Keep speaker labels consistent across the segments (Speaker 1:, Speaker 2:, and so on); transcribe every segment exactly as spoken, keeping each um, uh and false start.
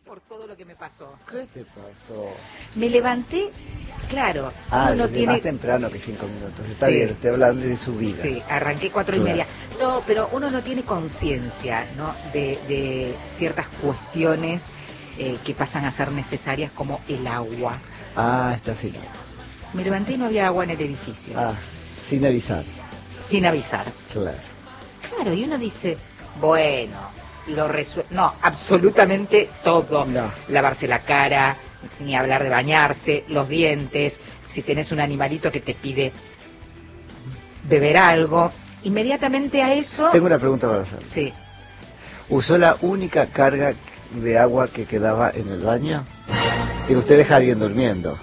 Speaker 1: por todo lo que me pasó.
Speaker 2: ¿Qué te pasó?
Speaker 1: Me levanté, claro.
Speaker 2: Ah,
Speaker 1: uno
Speaker 2: desde
Speaker 1: tiene...
Speaker 2: más temprano que cinco minutos. Está
Speaker 1: Sí.
Speaker 2: bien, usted hablando de su vida.
Speaker 1: Sí, arranqué cuatro
Speaker 2: Claro.
Speaker 1: y media. No, pero uno no tiene conciencia, ¿no? De, de ciertas cuestiones eh, que pasan a ser necesarias, como el agua.
Speaker 2: Ah, está sin agua.
Speaker 1: Me levanté y no había agua en el edificio.
Speaker 2: Ah, sin avisar.
Speaker 1: Sin avisar.
Speaker 2: Claro.
Speaker 1: Claro, y uno dice, bueno, lo resuelve. No, absolutamente todo.
Speaker 2: No.
Speaker 1: Lavarse la cara, ni hablar de bañarse, los dientes, si tenés un animalito que te pide beber algo. Inmediatamente a eso...
Speaker 2: Tengo una pregunta para hacer.
Speaker 1: Sí.
Speaker 2: ¿Usó la única carga de agua que quedaba en el baño? Digo, usted deja a alguien durmiendo.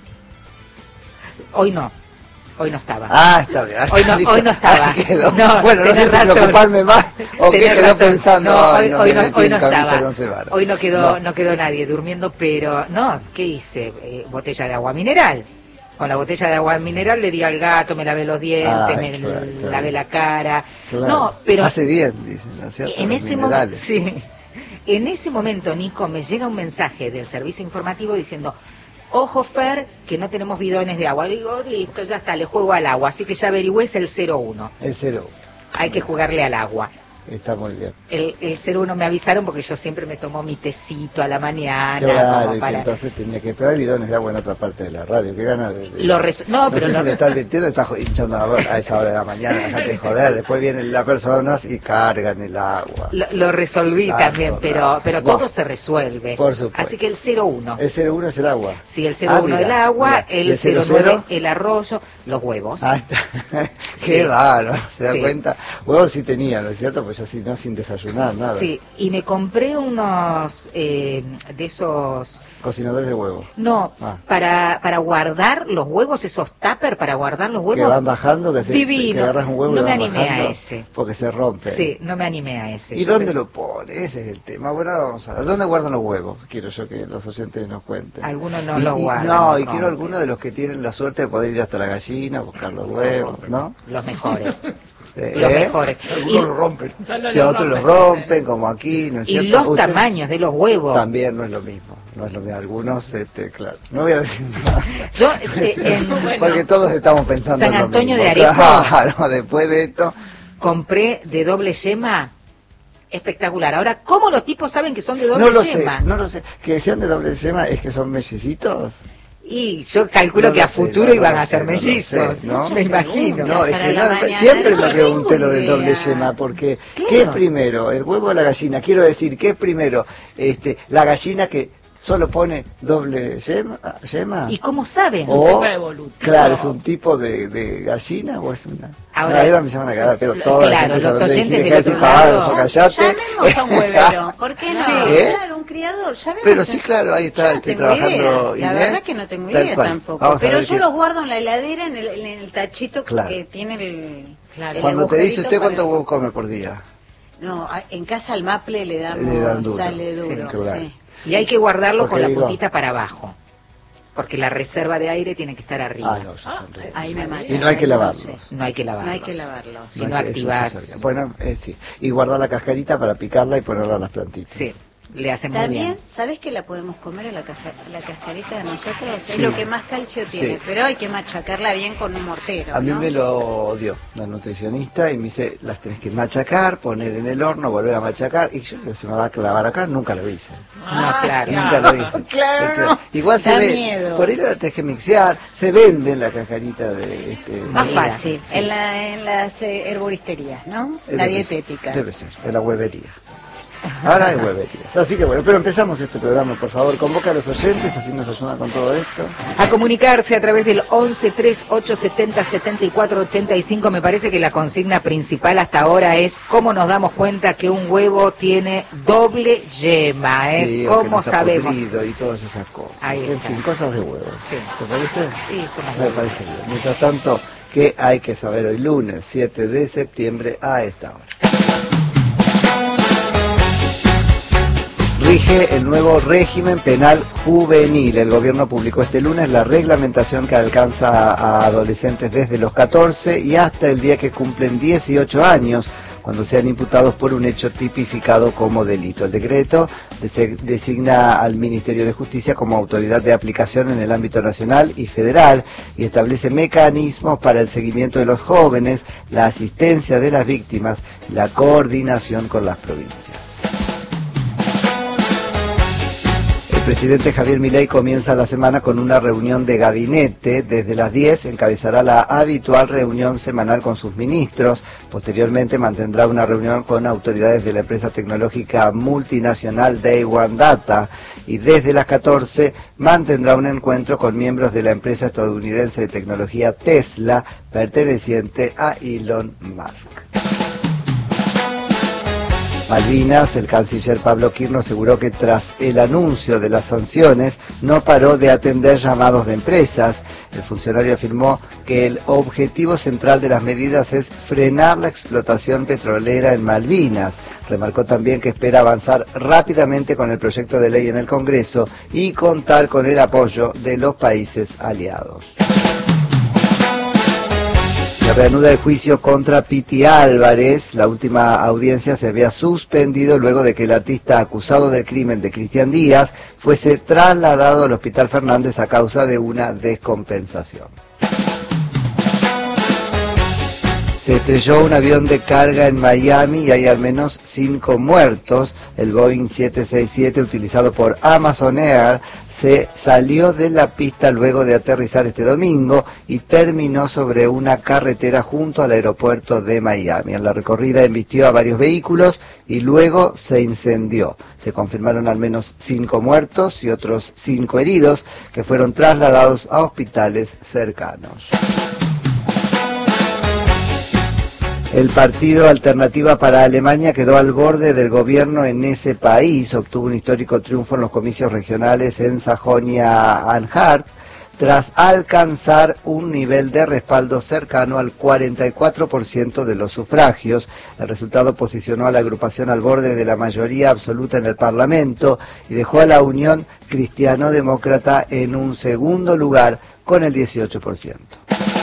Speaker 1: Hoy no. Hoy no estaba.
Speaker 2: Ah, está bien.
Speaker 1: Hoy no, hoy no estaba.
Speaker 2: Quedó.
Speaker 1: No,
Speaker 2: bueno, no sé
Speaker 1: tenés
Speaker 2: si
Speaker 1: razón.
Speaker 2: preocuparme más o qué
Speaker 1: Tenés
Speaker 2: quedó
Speaker 1: razón.
Speaker 2: pensando.
Speaker 1: No,
Speaker 2: Ay,
Speaker 1: hoy,
Speaker 2: no,
Speaker 1: hoy
Speaker 2: que
Speaker 1: no,
Speaker 2: le
Speaker 1: hoy
Speaker 2: tiene
Speaker 1: no
Speaker 2: camisa
Speaker 1: estaba.
Speaker 2: de once varas.
Speaker 1: Hoy no quedó,
Speaker 2: No.
Speaker 1: no quedó nadie durmiendo, pero no, ¿qué hice? Eh, botella de agua mineral. Con la botella de agua mineral le di al gato, me lavé los dientes,
Speaker 2: Ay,
Speaker 1: me
Speaker 2: claro, claro.
Speaker 1: lavé la cara.
Speaker 2: Claro.
Speaker 1: No, pero
Speaker 2: hace bien, dicen, ¿no es cierto?
Speaker 1: en
Speaker 2: Los
Speaker 1: ese momento,
Speaker 2: minerales.
Speaker 1: sí. En ese momento, Nico, me llega un mensaje del servicio informativo diciendo: ojo, Fer, que no tenemos bidones de agua. Digo, listo, ya está, le juego al agua. Así que ya averigüé, es el cero uno.
Speaker 2: El cero.
Speaker 1: Hay que jugarle al agua.
Speaker 2: Está muy bien.
Speaker 1: El, el cero uno me avisaron porque yo siempre me tomo mi tecito a la mañana.
Speaker 2: Claro,
Speaker 1: como
Speaker 2: y que
Speaker 1: para...
Speaker 2: entonces tenía que traer bidones de agua en otra parte de la radio. Qué ganas de... de-
Speaker 1: Lo res... No,
Speaker 2: No
Speaker 1: pero
Speaker 2: sé
Speaker 1: lo...
Speaker 2: si le está advirtiendo, está jo- hinchando la bola a esa hora de la mañana, dejate de joder. Después vienen las personas y cargan el agua.
Speaker 1: lo, lo resolví
Speaker 2: Ah,
Speaker 1: también,
Speaker 2: no,
Speaker 1: pero
Speaker 2: no.
Speaker 1: pero
Speaker 2: Buah.
Speaker 1: todo se resuelve.
Speaker 2: Por supuesto.
Speaker 1: Así que el cero uno.
Speaker 2: El cero uno es el agua.
Speaker 1: Sí, el cero uno
Speaker 2: Ah,
Speaker 1: el
Speaker 2: mira,
Speaker 1: agua,
Speaker 2: mira. ¿Y
Speaker 1: el
Speaker 2: el
Speaker 1: cero
Speaker 2: cero
Speaker 1: nueve
Speaker 2: cero?
Speaker 1: el arroyo, los huevos.
Speaker 2: Ah, está.
Speaker 1: Sí.
Speaker 2: Qué bárbaro, se da
Speaker 1: Sí.
Speaker 2: cuenta. Huevos sí tenía, ¿no es cierto? Pues así no sin desayunar, nada.
Speaker 1: Sí, y me compré unos eh, de esos...
Speaker 2: Cocinadores de huevos.
Speaker 1: No,
Speaker 2: Ah.
Speaker 1: para para guardar los huevos, esos tupper para guardar los
Speaker 2: Que
Speaker 1: huevos.
Speaker 2: van bajando, que, se,
Speaker 1: Divino.
Speaker 2: que agarras un huevo
Speaker 1: No
Speaker 2: y
Speaker 1: me
Speaker 2: van
Speaker 1: animé a
Speaker 2: bajando
Speaker 1: ese.
Speaker 2: Porque se rompe.
Speaker 1: Sí, no me animé a ese.
Speaker 2: ¿Y
Speaker 1: Yo
Speaker 2: dónde
Speaker 1: sé-
Speaker 2: lo pone? Ese es el tema. Bueno, ahora vamos a ver. ¿Dónde guardan los huevos? Quiero yo que los oyentes nos cuenten.
Speaker 1: Algunos no
Speaker 2: Y-
Speaker 1: los
Speaker 2: y-
Speaker 1: guardan,
Speaker 2: No,
Speaker 1: no
Speaker 2: y quiero
Speaker 1: compran.
Speaker 2: algunos de los que tienen la suerte de poder ir hasta la gallina, buscar los huevos, ¿no?
Speaker 1: Los mejores.
Speaker 2: Eh,
Speaker 1: Los
Speaker 2: ¿eh?
Speaker 1: mejores.
Speaker 2: Algunos
Speaker 1: Y-
Speaker 2: los rompen.
Speaker 3: Solo
Speaker 2: Si
Speaker 3: los
Speaker 2: otros los
Speaker 3: rompen.
Speaker 2: rompen, como aquí, ¿no es
Speaker 1: Y
Speaker 2: cierto?
Speaker 1: los
Speaker 2: Usted-
Speaker 1: tamaños de los huevos.
Speaker 2: También no es lo mismo. No es lo mismo. Algunos, este, claro. No voy a decir nada.
Speaker 1: Yo, eh, en-
Speaker 3: Bueno.
Speaker 2: Porque todos estamos pensando
Speaker 1: San
Speaker 2: en lo
Speaker 1: Antonio
Speaker 2: mismo.
Speaker 1: de Areco.
Speaker 2: Claro, después de esto.
Speaker 1: compré de doble yema, espectacular. Ahora, ¿cómo los tipos saben que son de doble
Speaker 2: No lo sé,
Speaker 1: yema?
Speaker 2: no lo sé. Que sean de doble yema es que son mellicitos.
Speaker 1: Y yo calculo
Speaker 2: No
Speaker 1: que
Speaker 2: lo
Speaker 1: a
Speaker 2: sé,
Speaker 1: futuro
Speaker 2: no,
Speaker 1: iban
Speaker 2: no
Speaker 1: a
Speaker 2: lo
Speaker 1: ser
Speaker 2: sé, no lo
Speaker 1: mellizos,
Speaker 2: sé, ¿no?
Speaker 1: me imagino.
Speaker 2: No, es
Speaker 3: Para
Speaker 2: que
Speaker 3: la
Speaker 2: yo
Speaker 3: mañana
Speaker 2: siempre
Speaker 3: no
Speaker 2: me pregunté
Speaker 3: tengo
Speaker 2: lo del
Speaker 3: idea.
Speaker 2: doble yema, porque
Speaker 1: Claro.
Speaker 2: ¿qué es primero? ¿El huevo o la gallina? Quiero decir, ¿qué es primero? Este, la gallina que solo pone doble yema, yema?
Speaker 1: ¿Y cómo saben?
Speaker 2: O,
Speaker 3: tipo evolutivo.
Speaker 2: claro, ¿es un tipo de, de gallina o es una...?
Speaker 1: Ahora,
Speaker 2: Ahora me se van a cagar, pero
Speaker 1: sí,
Speaker 2: toda la
Speaker 1: claro,
Speaker 2: gente
Speaker 1: los
Speaker 2: sabe,
Speaker 1: oyentes
Speaker 2: dije,
Speaker 1: del
Speaker 2: "Cállate,
Speaker 1: otro
Speaker 2: pavada,
Speaker 1: lado".
Speaker 2: no, callate.
Speaker 3: Llamemos a un huevero, ¿por qué no?
Speaker 1: Sí.
Speaker 2: ¿Eh?
Speaker 3: Claro, un criador, llamemos
Speaker 2: Pero
Speaker 3: a-
Speaker 2: sí, claro, ahí está
Speaker 3: Yo no
Speaker 2: este,
Speaker 3: tengo
Speaker 2: trabajando
Speaker 3: idea. La
Speaker 2: Inés.
Speaker 3: verdad que no tengo
Speaker 2: Tal
Speaker 3: idea
Speaker 2: cual.
Speaker 3: tampoco.
Speaker 2: Vamos a
Speaker 3: Pero
Speaker 2: ver
Speaker 3: yo
Speaker 2: qué-
Speaker 3: los guardo en la heladera, en el, en el tachito
Speaker 2: Claro.
Speaker 3: que tiene el...
Speaker 1: Claro.
Speaker 3: el
Speaker 2: Cuando te dice
Speaker 3: agujerito
Speaker 2: usted
Speaker 3: para-
Speaker 2: cuántos huevos come por día.
Speaker 3: No, a- en casa al maple le damos,
Speaker 2: Le dan duro.
Speaker 3: sale
Speaker 2: Sí,
Speaker 3: duro.
Speaker 2: claro.
Speaker 3: Sí.
Speaker 1: Y hay que guardarlo
Speaker 2: Porque
Speaker 1: con la
Speaker 2: digo-
Speaker 1: puntita para abajo, porque la reserva de aire tiene que estar arriba.
Speaker 2: Ah, no, yo también.
Speaker 3: Ahí me maté.
Speaker 2: Y no hay que
Speaker 3: Ahí no
Speaker 2: lavarlos.
Speaker 3: sé.
Speaker 1: No hay que lavarlos.
Speaker 3: No hay que lavarlos.
Speaker 1: Si
Speaker 2: No
Speaker 1: no,
Speaker 2: hay que- eso sí
Speaker 1: activás...
Speaker 2: sabía. Bueno, eh, sí. Y guardar la cascarita para picarla y ponerla a las plantitas.
Speaker 1: Sí, le hacen muy
Speaker 3: También,
Speaker 1: bien.
Speaker 3: ¿sabes que la podemos comer a la, caja- la cascarita de nosotros? Es
Speaker 2: Sí.
Speaker 3: lo que más calcio tiene,
Speaker 2: Sí.
Speaker 3: pero hay que machacarla bien con un mortero.
Speaker 2: A mí
Speaker 3: ¿no?
Speaker 2: me lo dio la nutricionista y me dice, las tenés que machacar, poner en el horno, volver a machacar. Y yo, se me va a clavar acá, nunca lo hice.
Speaker 1: No, claro.
Speaker 2: Nunca lo hice.
Speaker 3: Claro.
Speaker 2: Este, igual se
Speaker 3: Da
Speaker 2: ve,
Speaker 3: miedo.
Speaker 2: por ahí la tenés que mixear, se vende en la cascarita de... Este,
Speaker 3: Más
Speaker 1: Mira,
Speaker 3: fácil,
Speaker 1: sí.
Speaker 3: en, la, en las eh, herboristerías, ¿no?
Speaker 2: Eh,
Speaker 3: La
Speaker 2: debe ser,
Speaker 3: dietética.
Speaker 2: Debe ser, en la huevería. Ahora hay hueverías. Así que bueno, pero empezamos este programa, por favor. Convoca a los oyentes, así nos ayudan con todo esto.
Speaker 1: A comunicarse a través del once tres ocho setenta setenta y cuatro ochenta y cinco. Me parece que la consigna principal hasta ahora es cómo nos damos cuenta que un huevo tiene doble yema, ¿eh?
Speaker 2: Sí, o que no
Speaker 1: ¿Cómo
Speaker 2: está
Speaker 1: sabemos?
Speaker 2: podrido y todas esas cosas.
Speaker 1: Ahí
Speaker 2: En
Speaker 1: está.
Speaker 2: fin, cosas de huevos.
Speaker 1: Sí.
Speaker 2: ¿Te parece?
Speaker 1: Sí, somos
Speaker 2: Me
Speaker 1: huevos.
Speaker 2: parece bien. Mientras tanto, ¿qué hay que saber hoy lunes siete de septiembre a esta hora? Rige el nuevo régimen penal juvenil. El gobierno publicó este lunes la reglamentación que alcanza a adolescentes desde los catorce y hasta el día que cumplen dieciocho años, cuando sean imputados por un hecho tipificado como delito. El decreto designa al Ministerio de Justicia como autoridad de aplicación en el ámbito nacional y federal y establece mecanismos para el seguimiento de los jóvenes, la asistencia de las víctimas y la coordinación con las provincias. El presidente Javier Milei comienza la semana con una reunión de gabinete. Desde las diez encabezará la habitual reunión semanal con sus ministros. Posteriormente mantendrá una reunión con autoridades de la empresa tecnológica multinacional Day One Data. Y desde las catorce mantendrá un encuentro con miembros de la empresa estadounidense de tecnología Tesla, perteneciente a Elon Musk. Malvinas, el canciller Pablo Quirno aseguró que tras el anuncio de las sanciones no paró de atender llamados de empresas. El funcionario afirmó que el objetivo central de las medidas es frenar la explotación petrolera en Malvinas. Remarcó también que espera avanzar rápidamente con el proyecto de ley en el Congreso y contar con el apoyo de los países aliados. Se reanuda el juicio contra Piti Álvarez. La última audiencia se había suspendido luego de que el artista acusado del crimen de Cristian Díaz fuese trasladado al Hospital Fernández a causa de una descompensación. Se estrelló un avión de carga en Miami y hay al menos cinco muertos. El Boeing siete seis siete utilizado por Amazon Air se salió de la pista luego de aterrizar este domingo y terminó sobre una carretera junto al aeropuerto de Miami. En la recorrida embistió a varios vehículos y luego se incendió. Se confirmaron al menos cinco muertos y otros cinco heridos que fueron trasladados a hospitales cercanos. El partido Alternativa para Alemania quedó al borde del gobierno en ese país. Obtuvo un histórico triunfo en los comicios regionales en Sajonia-Anhalt, tras alcanzar un nivel de respaldo cercano al cuarenta y cuatro por ciento de los sufragios. El resultado posicionó a la agrupación al borde de la mayoría absoluta en el Parlamento y dejó a la Unión Cristiano-Demócrata en un segundo lugar con el dieciocho por ciento.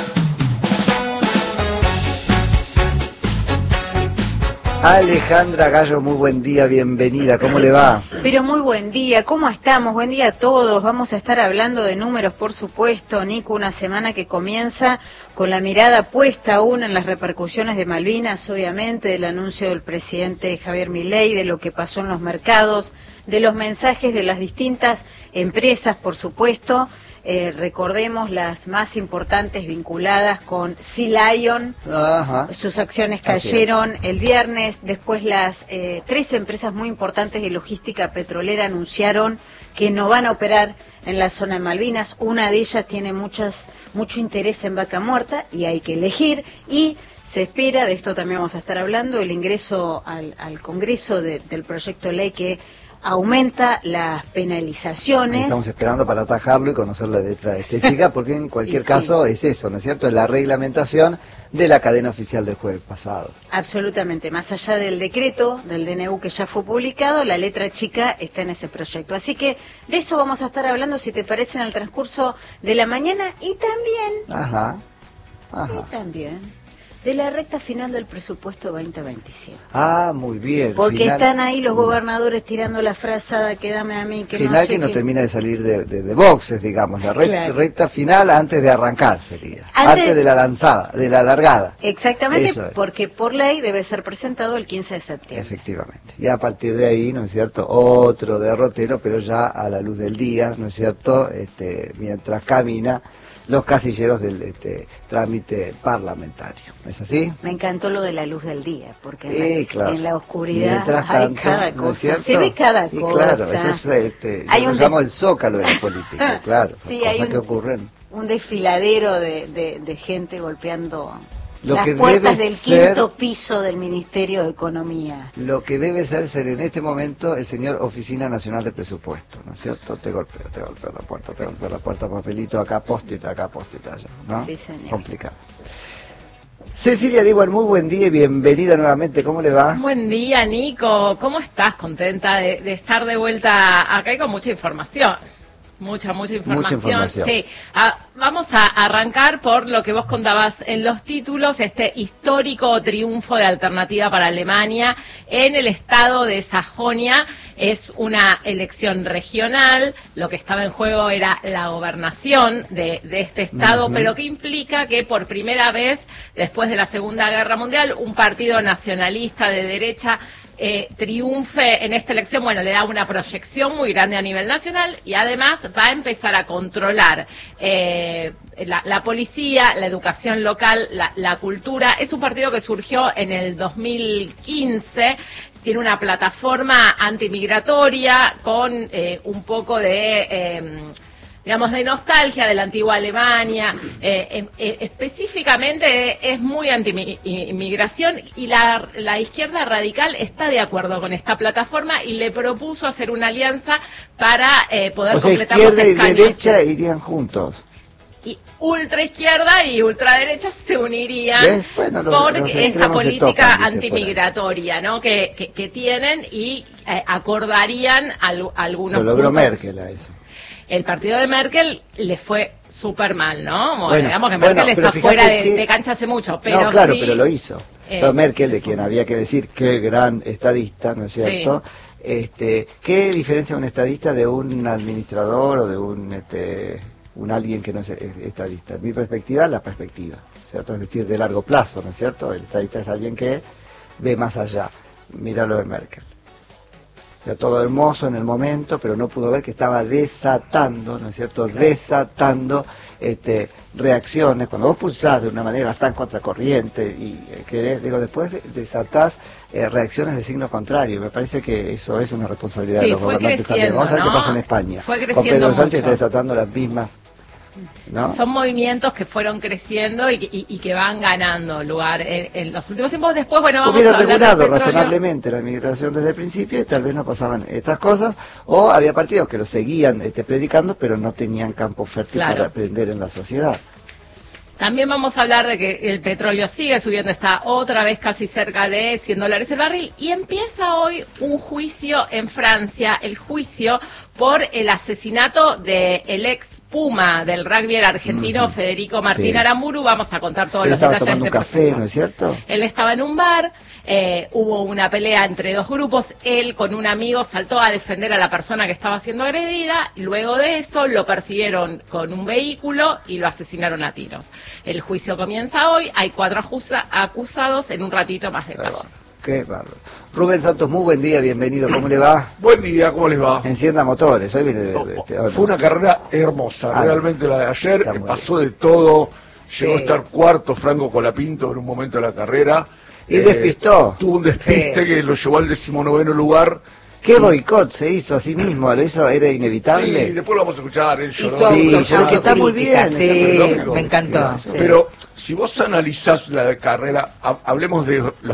Speaker 2: Alejandra Gallo, muy buen día, bienvenida, ¿cómo le va?
Speaker 3: Pero muy buen día, ¿cómo estamos? Buen día a todos, vamos a estar hablando de números, por supuesto, Nico, una semana que comienza con la mirada puesta aún en las repercusiones de Malvinas, obviamente, del anuncio del presidente Javier Milei, de lo que pasó en los mercados, de los mensajes de las distintas empresas, por supuesto. Eh, recordemos las más importantes vinculadas con Sea Lion. Ajá. Sus acciones cayeron el viernes. Después las eh, tres empresas muy importantes de logística petrolera anunciaron que no van a operar en la zona de Malvinas. Una de ellas tiene muchas mucho interés en Vaca Muerta y hay que elegir, y se espera, de esto también vamos a estar hablando, el ingreso al, al Congreso de, del proyecto de ley que aumenta las penalizaciones. Ahí
Speaker 2: estamos esperando para atajarlo y conocer la letra estética, porque en cualquier sí, caso sí. es eso, ¿no es cierto? Es la reglamentación de la cadena oficial del jueves pasado.
Speaker 3: Absolutamente, más allá del decreto del D N U que ya fue publicado, la letra chica está en ese proyecto. Así que de eso vamos a estar hablando, si te parece, en el transcurso de la mañana, y también...
Speaker 2: Ajá, ajá.
Speaker 3: Y también... de la recta final del presupuesto veinte veintisiete.
Speaker 2: Ah, muy bien.
Speaker 3: Porque
Speaker 2: final,
Speaker 3: están ahí los gobernadores tirando la frazada que dame a mí, que
Speaker 2: final
Speaker 3: no sé
Speaker 2: que no
Speaker 3: qué.
Speaker 2: termina de salir de, de, de boxes, digamos, la recta,
Speaker 3: Claro.
Speaker 2: recta final antes de arrancar sería,
Speaker 3: Antes,
Speaker 2: antes de la lanzada, de la largada.
Speaker 3: Exactamente,
Speaker 2: Eso es.
Speaker 3: Porque por ley debe ser presentado el quince de septiembre.
Speaker 2: Efectivamente. Y a partir de ahí, ¿no es cierto?, otro derrotero, pero ya a la luz del día, ¿no es cierto?, este, mientras camina los casilleros del este, trámite parlamentario. ¿Es así?
Speaker 3: Me encantó lo de la luz del día, porque
Speaker 2: eh,
Speaker 3: en,
Speaker 2: claro.
Speaker 3: la, en la oscuridad
Speaker 2: Mientras
Speaker 3: hay
Speaker 2: tanto,
Speaker 3: cada
Speaker 2: ¿no
Speaker 3: cosa,
Speaker 2: es
Speaker 3: se ve cada
Speaker 2: y
Speaker 3: cosa.
Speaker 2: Claro, eso es, este,
Speaker 3: hay
Speaker 2: yo lo
Speaker 3: un
Speaker 2: llamo
Speaker 3: de...
Speaker 2: el zócalo de la política, claro, son
Speaker 3: sí,
Speaker 2: cosas
Speaker 3: hay un,
Speaker 2: que ocurren.
Speaker 3: Un desfiladero de, de, de gente golpeando
Speaker 2: Lo
Speaker 3: las
Speaker 2: que
Speaker 3: puertas
Speaker 2: debe
Speaker 3: del
Speaker 2: ser,
Speaker 3: quinto piso del Ministerio de Economía.
Speaker 2: Lo que debe ser ser en este momento el señor Oficina Nacional de Presupuesto, ¿no es cierto? Te golpeo, te golpeo la puerta, te golpeo la puerta, papelito, acá post-it, acá post-it allá, ¿no?
Speaker 3: Sí, señor.
Speaker 2: Complicado. Cecilia Diwan, muy buen día y bienvenida nuevamente, ¿cómo le va?
Speaker 4: Buen día, Nico, ¿cómo estás? Contenta de, de estar de vuelta acá y con mucha información. Mucha, mucha información.
Speaker 2: Mucha información.
Speaker 4: Sí. Ah, vamos a arrancar por lo que vos contabas en los títulos, este histórico triunfo de Alternativa para Alemania en el estado de Sajonia. Es una elección regional, lo que estaba en juego era la gobernación de, de este estado, uh-huh. pero que implica que por primera vez, después de la Segunda Guerra Mundial, un partido nacionalista de derecha Eh, triunfe en esta elección. Bueno, le da una proyección muy grande a nivel nacional y además va a empezar a controlar eh, la, la policía, la educación local, la, la cultura. Es un partido que surgió en el dos mil quince, tiene una plataforma antimigratoria con eh, un poco de... Eh, digamos, de nostalgia de la antigua Alemania, eh, eh, específicamente es muy anti-inmigración y la, la izquierda radical está de acuerdo con esta plataforma y le propuso hacer una alianza para eh, poder
Speaker 2: o sea,
Speaker 4: completar los escaños.
Speaker 2: Izquierda y derecha irían juntos.
Speaker 4: Y ultraizquierda y ultraderecha se unirían bueno, los, por los esta política tocan, antimigratoria, ¿no? Que, que, que tienen y eh, acordarían al, algunos
Speaker 2: Lo logró
Speaker 4: puntos.
Speaker 2: Merkel a eso.
Speaker 4: El partido de Merkel le fue súper mal, ¿no?
Speaker 2: Bueno,
Speaker 4: digamos que Merkel
Speaker 2: bueno,
Speaker 4: está fuera de,
Speaker 2: que...
Speaker 4: de cancha hace mucho, pero
Speaker 2: no, claro,
Speaker 4: sí,
Speaker 2: pero lo hizo. Eh... Pero Merkel, de quien había que decir qué gran estadista, ¿no es cierto? Sí. Este, ¿qué diferencia un estadista de un administrador o de un este, un alguien que no es estadista? En mi perspectiva, la perspectiva, ¿cierto? Es decir, de largo plazo, ¿no es cierto? El estadista es alguien que ve más allá. Mira lo de Merkel. Era todo hermoso en el momento, pero no pudo ver que estaba desatando, ¿no es cierto? Desatando este, reacciones. Cuando vos pulsás de una manera tan contracorriente y eh, querés, digo, después de, desatás eh, reacciones de signo contrario. Me parece que eso es una responsabilidad
Speaker 4: sí,
Speaker 2: de los gobernantes también. Vamos a ver, ¿no?, qué pasa en España.
Speaker 4: Fue
Speaker 2: con Pedro Sánchez
Speaker 4: mucho.
Speaker 2: Está desatando las mismas. ¿No?
Speaker 4: Son movimientos que fueron creciendo y, y, y que van ganando lugar en, en los últimos tiempos. Después, bueno, vamos
Speaker 2: Hubiera
Speaker 4: a hablar
Speaker 2: regulado
Speaker 4: del petróleo.
Speaker 2: razonablemente la migración desde el principio y tal vez no pasaban estas cosas, o había partidos que lo seguían este, predicando, pero no tenían campo fértil claro. para aprender en la sociedad.
Speaker 4: También vamos a hablar de que el petróleo sigue subiendo, está otra vez casi cerca de cien dólares el barril y empieza hoy un juicio en Francia, el juicio por el asesinato del ex Puma del rugby argentino, uh-huh. Federico Martín sí. Aramburu. Vamos a contar todos
Speaker 2: Él
Speaker 4: los detalles de este
Speaker 2: un café,
Speaker 4: proceso.
Speaker 2: ¿No es cierto?
Speaker 4: Él estaba en un bar, eh, hubo una pelea entre dos grupos, él con un amigo saltó a defender a la persona que estaba siendo agredida, luego de eso lo persiguieron con un vehículo y lo asesinaron a tiros. El juicio comienza hoy, hay cuatro acusa- acusados, en un ratito más detalles.
Speaker 2: Qué bárbaro. Rubén Santos, muy buen día, bienvenido, ¿cómo le va?
Speaker 5: Buen día, ¿cómo les va?
Speaker 2: Encienda motores, hoy viene de, de, de este,
Speaker 5: oh, Fue una carrera hermosa, ah, realmente la de ayer, pasó
Speaker 2: bien.
Speaker 5: de todo,
Speaker 2: sí.
Speaker 5: llegó a estar cuarto Franco Colapinto en un momento de la carrera.
Speaker 2: Y eh, despistó.
Speaker 5: Tuvo un despiste sí. que lo llevó al decimonoveno lugar.
Speaker 2: ¿Qué boicot se hizo a sí mismo? ¿Lo hizo? ¿Era inevitable?
Speaker 5: Sí, después lo vamos a escuchar. Él lloró.
Speaker 2: Sí, yo creo que está muy bien.
Speaker 1: Sí, me encantó.
Speaker 5: Sí. Pero si vos analizás la carrera, hablemos de los